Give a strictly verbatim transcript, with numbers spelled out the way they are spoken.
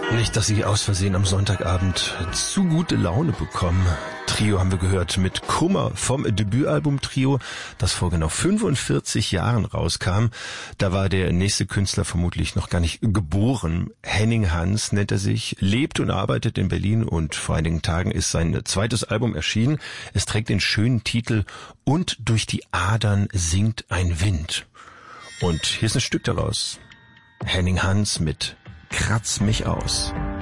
Nicht, dass Sie aus Versehen am Sonntagabend zu gute Laune bekommen. Trio haben wir gehört mit Kummer vom Debütalbum Trio, das vor genau fünfundvierzig Jahren rauskam. Da war der nächste Künstler vermutlich noch gar nicht geboren. Henning Hans nennt er sich, lebt und arbeitet in Berlin und vor einigen Tagen ist sein zweites Album erschienen. Es trägt den schönen Titel Und durch die Adern singt ein Wind. Und hier ist ein Stück daraus. Henning Hans mit Kratz mich aus.